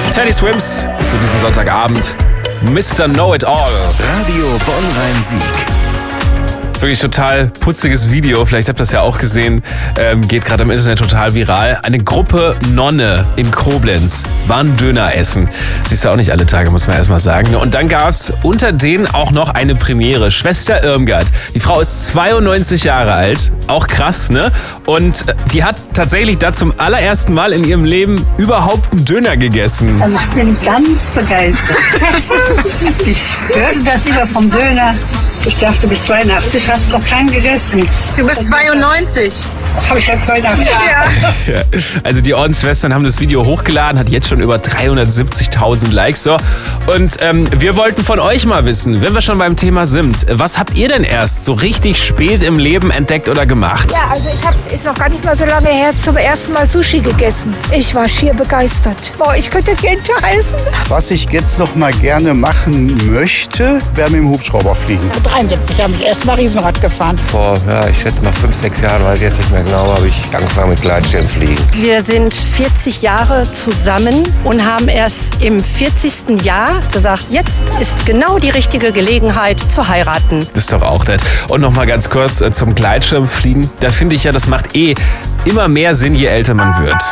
Teddy Swims für diesen Sonntagabend. Mr. Know-It-All. Radio Bonn-Rhein-Sieg. Wirklich total putziges Video, vielleicht habt ihr das ja auch gesehen, geht gerade im Internet total viral. Eine Gruppe Nonne in Koblenz waren Döner essen. Siehst du auch nicht alle Tage, muss man erstmal sagen. Und dann gab's unter denen auch noch eine Premiere. Schwester Irmgard. Die Frau ist 92 Jahre alt, auch krass, ne? Und die hat tatsächlich da zum allerersten Mal in ihrem Leben überhaupt einen Döner gegessen. Also ich bin ganz begeistert. Ich hörte das lieber vom Döner. Ich dachte, du bist 82, hast noch keinen gegessen. Du bist 92. Habe ich ja 82. Ja. Also die Ordensschwestern haben das Video hochgeladen, hat jetzt schon über 370.000 Likes. So. Und wir wollten von euch mal wissen, wenn wir schon beim Thema sind, was habt ihr denn erst so richtig spät im Leben entdeckt oder gemacht? Ja, also ist noch gar nicht mal so lange her, zum ersten Mal Sushi gegessen. Ich war schier begeistert. Boah, ich könnte jeden Tag essen. Was ich jetzt noch mal gerne machen möchte, wäre mit dem Hubschrauber fliegen. Mit 73 habe ich erst mal Riesenrad gefahren. Vor, ich schätze mal 5, 6 Jahren, weiß ich jetzt nicht mehr genau, habe ich angefangen mit Gleitschirmfliegen. Wir sind 40 Jahre zusammen und haben erst im 40. Jahr gesagt, jetzt ist genau die richtige Gelegenheit zu heiraten. Das ist doch auch nett. Und noch mal ganz kurz zum Gleitschirmfliegen. Da finde ich ja, das macht immer mehr Sinn, je älter man wird.